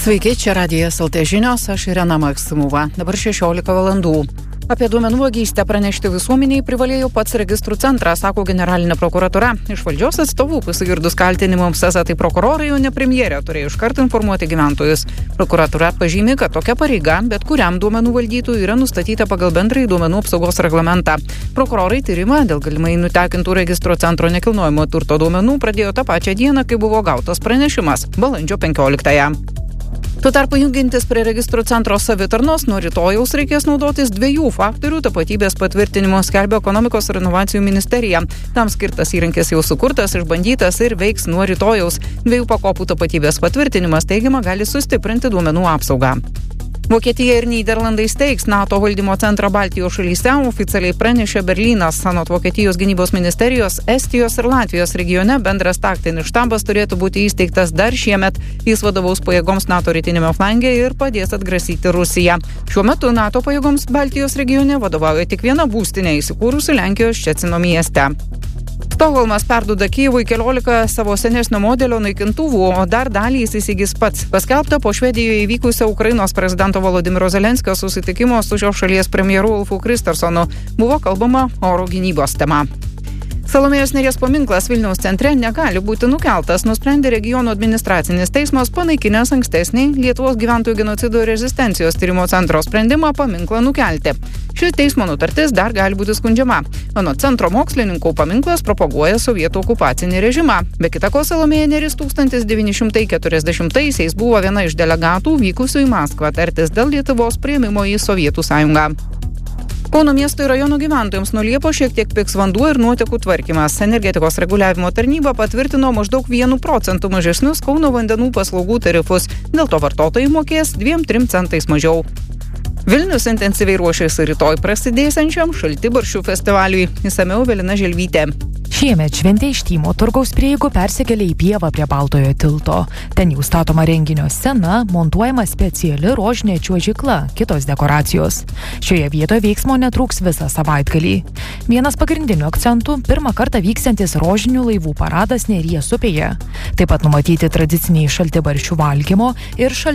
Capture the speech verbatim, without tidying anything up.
Sveiki, čia Radijas L T žinios, aš Irena Maksimova. Dabar šešiolika valandų. Apie duomenų vagystę pranešti visuomeniai privalėjo pats registrų centras, sako generalinė prokuratura. Iš valdžios atstovų pasigirdus kaltinimams, esą tai prokurorai, o ne premjerė, turėjo iškart informuoti gyventojus. Prokuratura pažymi, kad tokia pareiga bet kuriam duomenų valdytojui yra nustatyta pagal bendrąjį duomenų apsaugos reglamentą. Prokurorai tyrimą dėl galimai nutekintų registro centro nekilnojamo turto duomenų pradėjo tą pačią dieną, kai buvo gautas pranešimas – balandžio penkioliktąją. Tuo tarpu jungintis prie registrų centro savitarnos nuo rytojaus reikės naudotis dviejų faktorių tapatybės patvirtinimo, skelbia Ekonomikos ir inovacijų ministerija. Tam skirtas įrankis jau sukurtas, išbandytas ir veiks nuo rytojaus. Dviejų pakopų tapatybės patvirtinimas, teigiama, gali sustiprinti duomenų apsaugą. Vokietija ir Nyderlandai steigs NATO valdymo centrą Baltijos šalyse, oficialiai pranešė Berlynas. Anot Vokietijos gynybos ministerijos, Estijos ir Latvijos regione bendras taktinis štabas turėtų būti įsteigtas dar šiemet. Jis vadovaus pajėgoms NATO rytinėme flange ir padės atgrasyti Rusiją. Šiuo metu NATO pajėgoms Baltijos regione vadovauja tik viena būstinė įsikūrusi Lenkijos Ščecino mieste. Stokholmas perduoda Kijevui keliolika savo senesnio modelio naikintuvų, o dar dalį jis įsigys pats. Paskelbta po Švedijoje įvykusio Ukrainos prezidento Volodymyro Zelenskio susitikimo su šios šalies premjeru Ulfu Kristersonu. Buvo kalbama oro gynybos tema. Salomėjos Nėries paminklas Vilniaus centre negali būti nukeltas, nusprendė regiono administracinis teismas panaikinęs ankstesnį Lietuvos gyventojų genocido ir rezistencijos tyrimo centro sprendimą paminklą nukelti. Ši teismo nutartis dar gali būti skundžiama. Anot centro mokslininkų paminklas propaguoja sovietų okupacinį režimą. Be kita ko, Salomėja Nėris tūkstantis devyni šimtai keturiasdešimtaisiais buvo viena iš delegatų vykusių į Maskvą tartis dėl Lietuvos priėmimo į Sovietų sąjungą. Kauno miesto ir rajono gyventojams nuo Liepos šiek tiek pigs vanduo ir nuotekų tvarkymas. Energetikos reguliavimo tarnyba patvirtino maždaug vienu procentu mažesnius Kauno vandenų paslaugų tarifus. Dėl to vartotojai mokės dviem trim centais mažiau. Vilnius intensyviai ruošiasi rytoj prasidėsiančiam Šaltibarščių festivaliui. Išsamiau Evelina Želvytė. Šiemet šventė iš Tymo turgaus prieigų persikėlė į pievą prie Baltojo tilto. Ten jau statoma renginio scena, montuojama speciali rožinė čiuožykla, kitos dekoracijos. Šioje vietoje veiksmo netrūks visą savaitgalį. Vienas pagrindinių akcentų – pirmą kartą vyksiantis rožinių laivų paradas Neries upėje. Taip pat numatyti tradiciniai šaltibarščių valgymo ir šaltibarščių